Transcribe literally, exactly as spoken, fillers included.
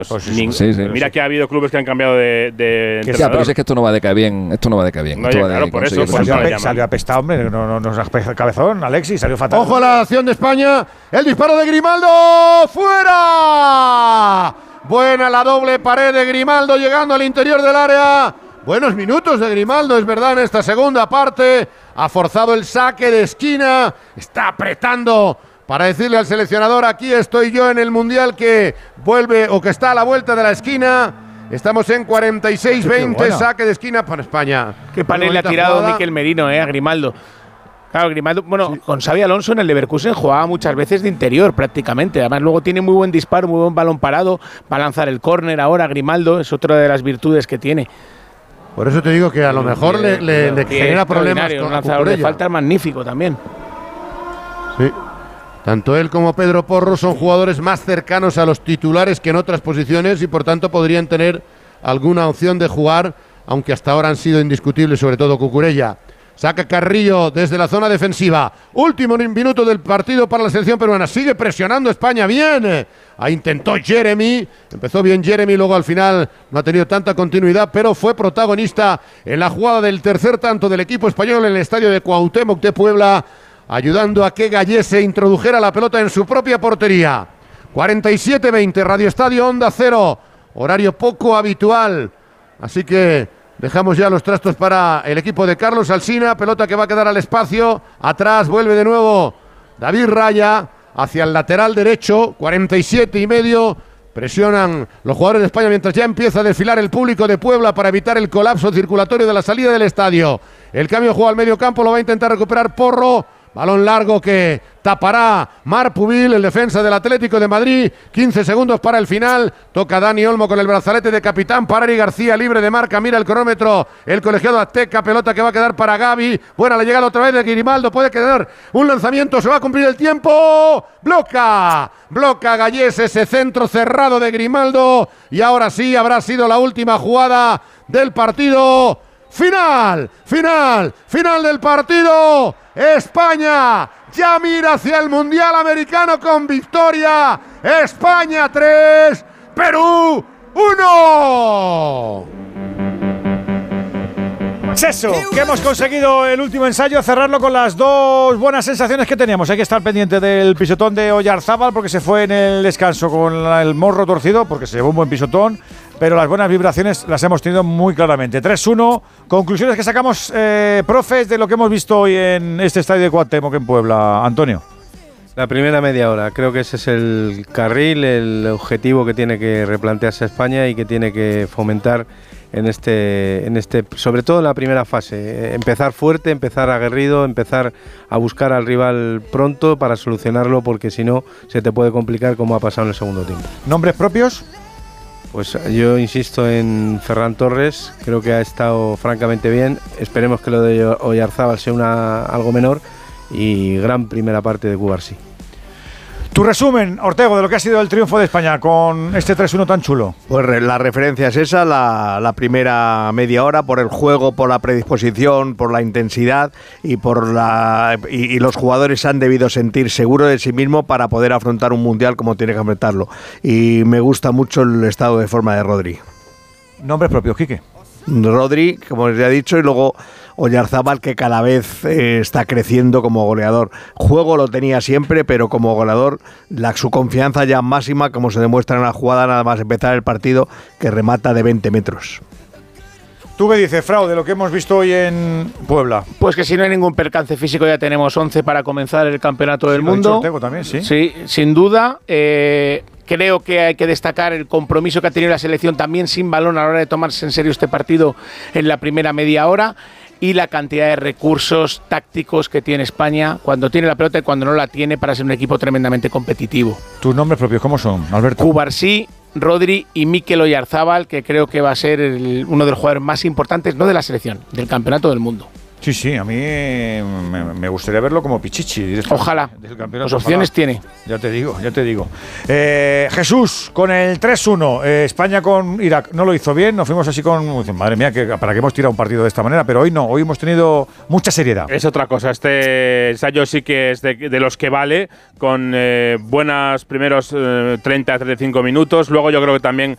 Pues sí, Ning- sí, sí, mira sí. que ha habido clubes que han cambiado de, de Que entrenador. Ya, pero es que esto no va de caer bien. Esto no va de caer bien. No, esto ya, va de claro, por eso, conseguir por eso resultados. le Salió, llaman. salió apestado, hombre. No, no, no, no, cabezón, Alexis, salió fatal. Ojo a la acción de España. El disparo de Grimaldo. ¡Fuera! Buena la doble pared de Grimaldo llegando al interior del área. Buenos minutos de Grimaldo, es verdad, en esta segunda parte. Ha forzado el saque de esquina. Está apretando para decirle al seleccionador: aquí estoy yo en el Mundial que vuelve o que está a la vuelta de la esquina. Estamos en cuarenta y seis veinte, bueno. Saque de esquina para España. Qué panel Muy le ha bonita tirado jugada. Mikel Merino, eh, a Grimaldo. Claro, Grimaldo, bueno, con Xabi Alonso en el Leverkusen jugaba muchas veces de interior prácticamente. Además, luego tiene muy buen disparo, muy buen balón parado. Va a lanzar el córner ahora, Grimaldo, es otra de las virtudes que tiene. Por eso te digo que a lo mejor le, le- le Y genera problemas extraordinario, con un lanzador de Cucurella. falta magnífico también. Sí. Tanto él como Pedro Porro son jugadores más cercanos a los titulares que en otras posiciones y por tanto podrían tener alguna opción de jugar, aunque hasta ahora han sido indiscutibles, sobre todo Cucurella. Saca Carrillo desde la zona defensiva. Último minuto del partido para la selección peruana. Sigue presionando España bien. Ahí intentó Jeremy. Empezó bien Jeremy, luego al final no ha tenido tanta continuidad, pero fue protagonista en la jugada del tercer tanto del equipo español en el estadio de Cuauhtémoc de Puebla, ayudando a que Gallese introdujera la pelota en su propia portería. cuarenta y siete veinte, Radio Estadio Onda Cero. Horario poco habitual. Así que dejamos ya los trastos para el equipo de Carlos Alsina. Pelota que va a quedar al espacio. Atrás vuelve de nuevo David Raya hacia el lateral derecho. cuarenta y siete y medio. Presionan los jugadores de España mientras ya empieza a desfilar el público de Puebla para evitar el colapso circulatorio de la salida del estadio. El cambio juega al medio campo, lo va a intentar recuperar Porro. Balón largo que tapará Marc Pubil, el defensa del Atlético de Madrid. quince segundos para el final. Toca Dani Olmo con el brazalete de capitán para Eric García, libre de marca. Mira el cronómetro. El colegiado azteca. Pelota que va a quedar para Gavi. Buena la llegada otra vez de Grimaldo. Puede quedar un lanzamiento. Se va a cumplir el tiempo. Bloca. Bloca Gallese ese centro cerrado de Grimaldo. Y ahora sí habrá sido la última jugada del partido. Final, final, final del partido. España ya mira hacia el Mundial Americano con victoria. España tres, Perú uno. Pues eso, que hemos conseguido el último ensayo, cerrarlo con las dos buenas sensaciones que teníamos. Hay que estar pendiente del pisotón de Oyarzábal porque se fue en el descanso con el morro torcido, porque se llevó un buen pisotón, pero las buenas vibraciones las hemos tenido muy claramente. tres uno, conclusiones que sacamos, eh, profes, de lo que hemos visto hoy en este estadio de Cuauhtémoc en Puebla. Antonio. La primera media hora, creo que ese es el carril, el objetivo que tiene que replantearse España y que tiene que fomentar en este, en este, sobre todo en la primera fase. Empezar fuerte, empezar aguerrido, empezar a buscar al rival pronto para solucionarlo, porque si no se te puede complicar como ha pasado en el segundo tiempo. ¿Nombres propios? Pues yo insisto en Ferran Torres, creo que ha estado francamente bien. Esperemos que lo de Oyarzábal sea una, algo menor. Y gran primera parte de Cubarsí. Tu resumen, Ortego, de lo que ha sido el triunfo de España con este tres uno tan chulo. Pues re- la referencia es esa, la, la primera media hora, por el juego, por la predisposición, por la intensidad y por la y, y los jugadores han debido sentir seguro de sí mismo para poder afrontar un mundial como tiene que afrontarlo. Y me gusta mucho el estado de forma de Rodri. Nombres propios, Quique. Rodri, como les he dicho, y luego Oyarzábal, que cada vez eh, está creciendo como goleador. Juego lo tenía siempre, pero como goleador, la, su confianza ya máxima, como se demuestra en la jugada nada más empezar el partido, que remata de veinte metros. ¿Tú qué dices, Frau, de lo que hemos visto hoy en Puebla? Pues que si no hay ningún percance físico ya tenemos once para comenzar el Campeonato del Sí, lo ha dicho Mundo. Ortego también, sí. Sí, sin duda. Eh, creo que hay que destacar el compromiso que ha tenido la selección también sin balón a la hora de tomarse en serio este partido en la primera media hora, y la cantidad de recursos tácticos que tiene España cuando tiene la pelota y cuando no la tiene para ser un equipo tremendamente competitivo. ¿Tus nombres propios cómo son, Alberto? Cubarsí, Rodri y Mikel Oyarzábal, que creo que va a ser el, uno de los jugadores más importantes, no de la selección, del Campeonato del Mundo. Sí, sí, a mí me, me gustaría verlo como Pichichi. Ojalá. Del campeonato, Las opciones ojalá. tiene. Ya te digo, ya te digo. Eh, Jesús, con el tres uno, eh, España con Irak no lo hizo bien, nos fuimos así con... Madre mía, que, ¿para qué hemos tirado un partido de esta manera? Pero hoy no, hoy hemos tenido mucha seriedad. Es otra cosa, este ensayo sí que es de, de los que vale, con eh, buenos primeros eh, treinta a treinta y cinco minutos. Luego yo creo que también